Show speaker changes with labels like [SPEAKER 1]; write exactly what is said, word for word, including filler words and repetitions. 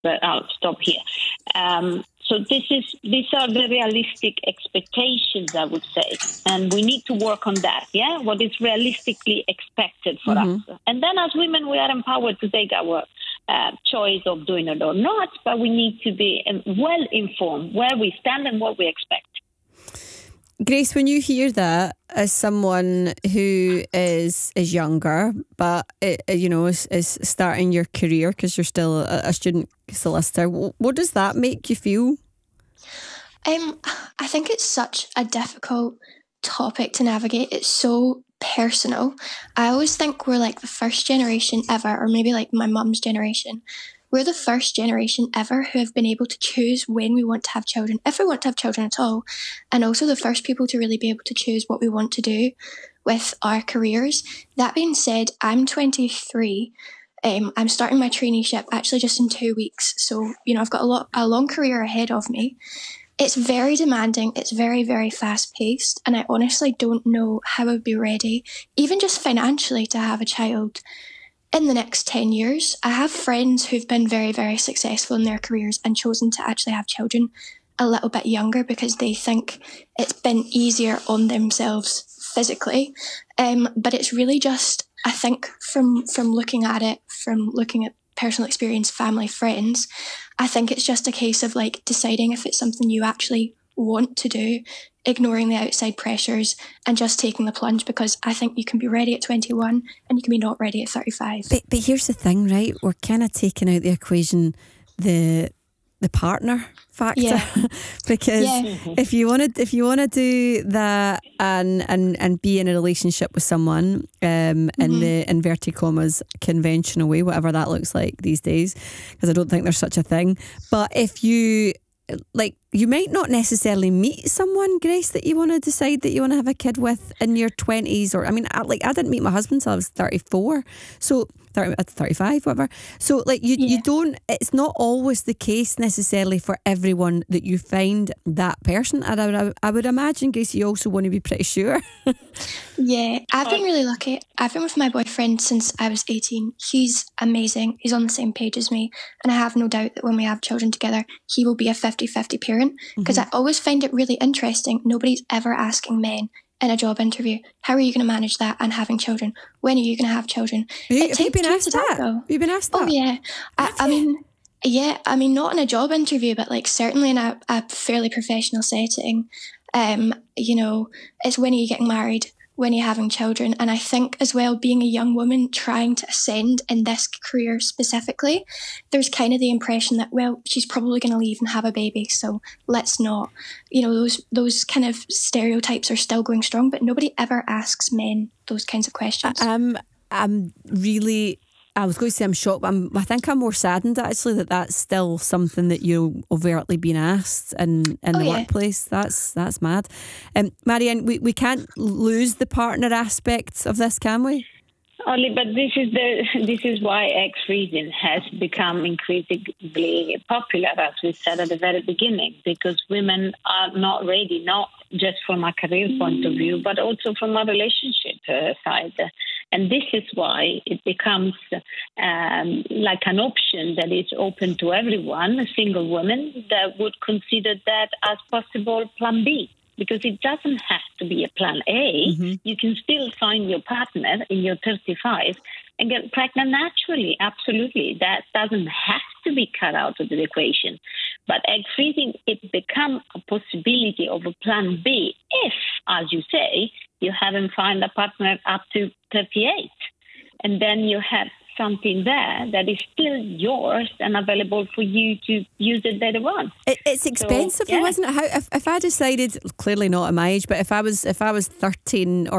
[SPEAKER 1] but I'll stop here. Um, so this is these are the realistic expectations, I would say, and we need to work on that. Yeah, what is realistically expected for mm-hmm. us, and then as women, we are empowered to take our uh, choice of doing it or not. But we need to be well informed where we stand and what we expect.
[SPEAKER 2] Grace, when you hear that as someone who is is younger, but it, you know is, is starting your career because you're still a, a student solicitor, what does that make you feel?
[SPEAKER 3] Um, I think it's such a difficult topic to navigate. It's so personal. I always think we're like the first generation ever, or maybe like my mum's generation. We're the first generation ever who have been able to choose when we want to have children, if we want to have children at all, and also the first people to really be able to choose what we want to do with our careers. That being said, I'm twenty-three. Um, I'm starting my traineeship actually just in two weeks. So, you know, I've got a lot, a long career ahead of me. It's very demanding. It's very, very fast paced. And I honestly don't know how I'd be ready, even just financially, to have a child in the next ten years. I have friends who've been very, very successful in their careers and chosen to actually have children a little bit younger because they think it's been easier on themselves physically. Um, but it's really just, I think, from, from looking at it, from looking at personal experience, family, friends, I think it's just a case of like deciding if it's something you actually want to do, ignoring the outside pressures and just taking the plunge, because I think you can be ready at twenty-one and you can be not ready at thirty-five.
[SPEAKER 2] But, but here's the thing, right? We're kind of taking out the equation the the partner factor, yeah. because yeah. if you want to if you want to do that and and and be in a relationship with someone um mm-hmm. in the inverted commas conventional way, whatever that looks like these days, because I don't think there's such a thing, but if you like, you might not necessarily meet someone, Grace, that you want to decide that you want to have a kid with in your twenties, or I mean, I, like I didn't meet my husband till I was thirty-four, so thirty, thirty-five, whatever. So like you, yeah. you don't. It's not always the case necessarily for everyone that you find that person. And I would, I would imagine, Grace, you also want to be pretty sure.
[SPEAKER 3] Yeah, I've been really lucky. I've been with my boyfriend since I was eighteen. He's amazing. He's on the same page as me, and I have no doubt that when we have children together, he will be a fifty-fifty parent. Because mm-hmm. I always find it really interesting. Nobody's ever asking men in a job interview, how are you going to manage that and having children? When are you going to have children?
[SPEAKER 2] You, have you been asked that? Have you been asked that?
[SPEAKER 3] Oh yeah. I, I mean, yeah, I mean, not in a job interview, but like certainly in a, a fairly professional setting. Um, you know, it's when are you getting married? When you're having children. And I think as well, being a young woman trying to ascend in this career specifically, there's kind of the impression that, well, she's probably going to leave and have a baby, so let's not. You know, those those kind of stereotypes are still going strong, but nobody ever asks men those kinds of questions.
[SPEAKER 2] I'm, I'm really... I was going to say I'm shocked, but I'm, I think I'm more saddened actually that that's still something that you're overtly being asked in, in
[SPEAKER 3] oh,
[SPEAKER 2] the
[SPEAKER 3] yeah.
[SPEAKER 2] workplace. That's that's mad. Um, Marianne, we, we can't lose the partner aspect of this, can we?
[SPEAKER 1] Only, but this is the this is why egg freezing has become increasingly popular, as we said at the very beginning, because women are not ready, not just from a career point of view, but also from a relationship uh, side. And this is why it becomes um, like an option that is open to everyone, a single woman that would consider that as possible plan B. Because it doesn't have to be a plan A. Mm-hmm. You can still find your partner in your thirty-five and get pregnant naturally. Absolutely. That doesn't have to be cut out of the equation. But egg freezing, it becomes a possibility of a plan B if, as you say, you haven't found a partner up to thirty-eight. And then you have something there that is still yours and available for you to use it later on.
[SPEAKER 2] It, it's expensive, so, yeah. though, isn't it? How, if, if I decided, clearly not at my age, but if I was if I was thirteen or